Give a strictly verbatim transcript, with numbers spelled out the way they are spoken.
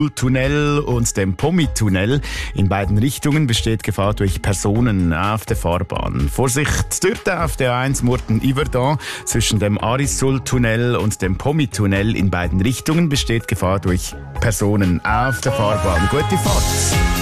Tunnel und dem Pommi-Tunnel. In beiden Richtungen besteht Gefahr durch Personen auf der Fahrbahn. Vorsicht dort auf der A eins Murten-Yverdon. Zwischen dem Arisul-Tunnel und dem Pommi-Tunnel in beiden Richtungen besteht Gefahr durch Personen auf der Fahrbahn. Gute Fahrt!